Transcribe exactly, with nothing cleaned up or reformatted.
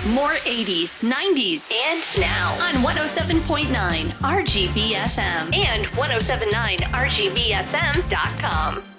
More eighties, nineties, and now on one oh seven point nine R G V F M and ten seventy-nine R G V F M dot com.